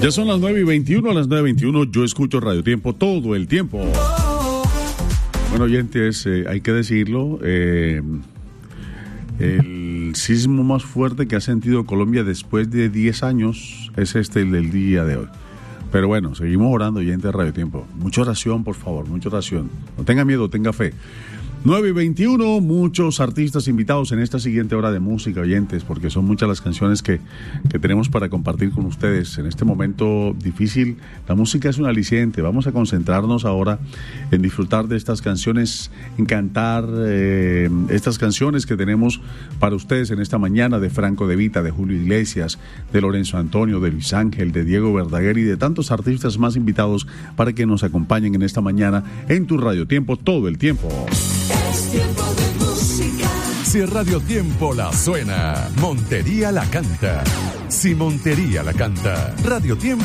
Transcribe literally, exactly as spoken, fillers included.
Ya son las nueve y veintiuno, a las nueve y veintiuno yo escucho Radio Tiempo todo el tiempo. Bueno, oyentes, eh, hay que decirlo, eh, el sismo más fuerte que ha sentido Colombia después de diez años es este, el del día de hoy. Pero bueno, seguimos orando, oyentes de Radio Tiempo. Mucha oración, por favor, mucha oración. No tenga miedo, tenga fe. nueve y veintiuno, muchos artistas invitados en esta siguiente hora de música, oyentes, porque son muchas las canciones que, que tenemos para compartir con ustedes. En este momento difícil, la música es un aliciente. Vamos a concentrarnos ahora en disfrutar de estas canciones, en cantar eh, estas canciones que tenemos para ustedes en esta mañana, de Franco De Vita, de Julio Iglesias, de Lorenzo Antonio, de Luis Ángel, de Diego Verdaguer y de tantos artistas más invitados para que nos acompañen en esta mañana en tu Radio Tiempo todo el tiempo. Es tiempo de música. Si Radio Tiempo la suena, Montería la canta. Si Montería la canta, Radio Tiempo